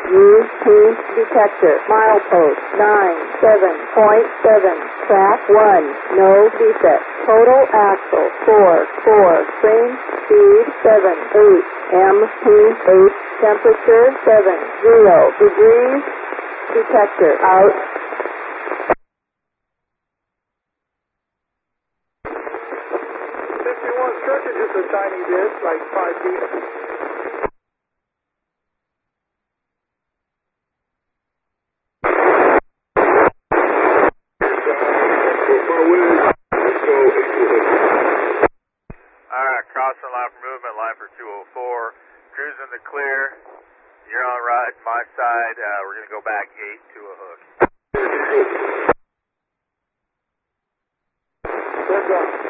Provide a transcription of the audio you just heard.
UP detector. Milepost 97.7. Track 1. No defect. Total axle 4. Frame speed 7. MPH temperature 70 degrees. Detector out. 51 circuit, just a tiny bit, like 5 feet. Alright, crossing line for movement, line for 204. Cruising the clear. You're on right, my side. We're going to go back 8 to a hook. Good job.